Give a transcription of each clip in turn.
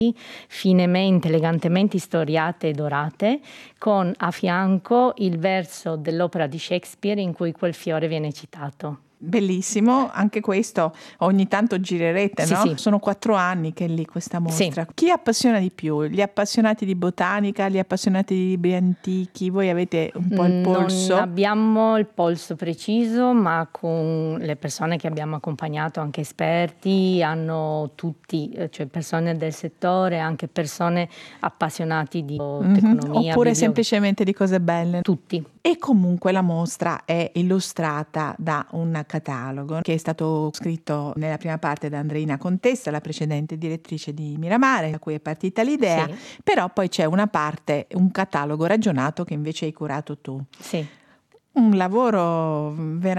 finemente, elegantemente istoriate e dorate, con a fianco il verso dell'opera di Shakespeare in cui quel fiore viene citato. Bellissimo, anche questo ogni tanto girerete, Sì, no? sì. Sono 4 anni che è lì questa mostra. Sì. Chi appassiona di più? Gli appassionati di botanica, gli appassionati di libri antichi? Voi avete un po' il polso? Non abbiamo il polso preciso, ma con le persone che abbiamo accompagnato, anche esperti, hanno tutti, cioè persone del settore, anche persone appassionati di economia. Oppure semplicemente di cose belle? Tutti. E comunque la mostra è illustrata da un catalogo che è stato scritto nella prima parte da Andreina Contessa, la precedente direttrice di Miramare, da cui è partita l'idea, Sì. però poi c'è una parte, un catalogo ragionato che invece hai curato tu. Sì. Un lavoro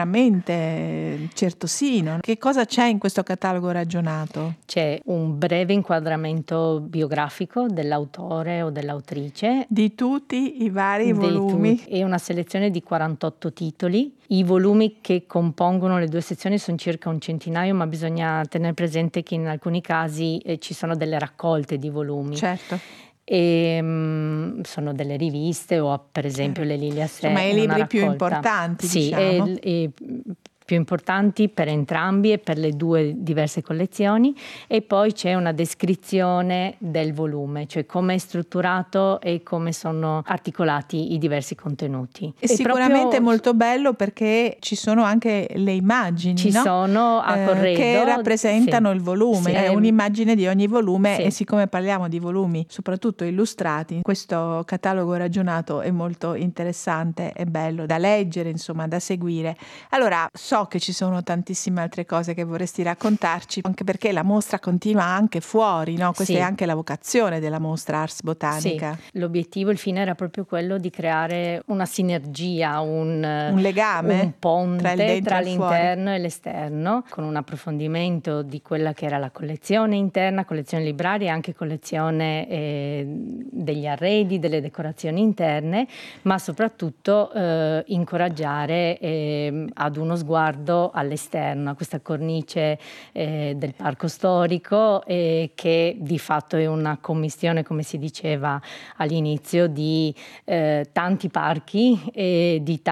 veramente certosino. Che cosa c'è in questo catalogo ragionato? C'è un breve inquadramento biografico dell'autore o dell'autrice. Di tutti i vari volumi? E una selezione di 48 titoli. I volumi che compongono le 2 sezioni sono circa un centinaio, ma bisogna tenere presente che in alcuni casi ci sono delle raccolte di volumi. Certo. E sono delle riviste o per esempio le Lili a sé, insomma i libri più importanti, sì, diciamo. e più importanti per entrambi e per le 2 diverse collezioni, e poi c'è una descrizione del volume, cioè come è strutturato e come sono articolati i diversi contenuti. E sicuramente è molto bello perché ci sono anche le immagini, ci sono a corredo che rappresentano sì, il volume, sì, è un'immagine di ogni volume, sì. E siccome parliamo di volumi soprattutto illustrati, questo catalogo ragionato è molto interessante e bello da leggere, insomma da seguire. Allora so che ci sono tantissime altre cose che vorresti raccontarci, anche perché la mostra continua anche fuori, no? Questa Sì. è anche la vocazione della mostra Ars Botanica. Sì, l'obiettivo, il fine era proprio quello di creare una sinergia, un legame un ponte tra il dentro tra e il l'interno e l'esterno, con un approfondimento di quella che era la collezione interna, collezione libraria e anche collezione degli arredi, delle decorazioni interne, ma soprattutto incoraggiare ad uno sguardo all'esterno, a questa cornice del parco storico, che di fatto è una commistione, come si diceva all'inizio, di tanti parchi e di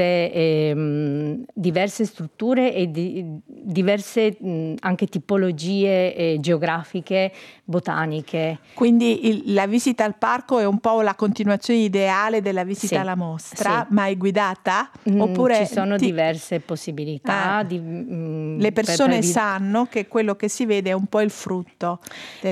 tante diverse strutture e di diverse anche tipologie geografiche, botaniche. Quindi la visita al parco è un po' la continuazione ideale della visita alla mostra, ma è guidata? Oppure ci sono diverse possibilità. Le persone sanno che quello che si vede è un po' il frutto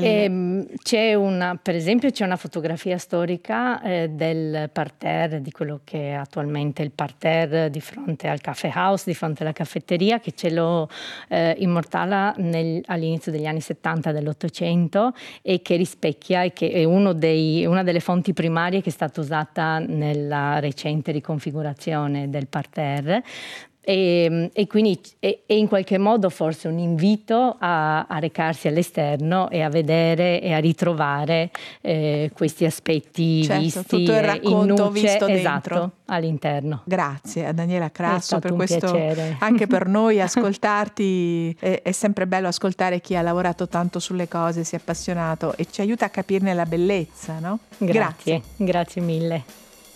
per esempio c'è una fotografia storica del parterre, di quello che è attualmente il parterre di fronte al Caffè House, di fronte alla caffetteria, che ce lo immortala all'inizio degli anni 70 dell'Ottocento, e che rispecchia e che è una delle fonti primarie che è stata usata nella recente riconfigurazione del parterre. E quindi è in qualche modo forse un invito a recarsi all'esterno e a vedere e a ritrovare questi aspetti visti tutto il racconto in luce, visto dentro. Esatto, all'interno. Grazie a Daniela Crasso per questo, piacere. Anche per noi ascoltarti è sempre bello ascoltare chi ha lavorato tanto sulle cose, si è appassionato e ci aiuta a capirne la bellezza, no? Grazie mille.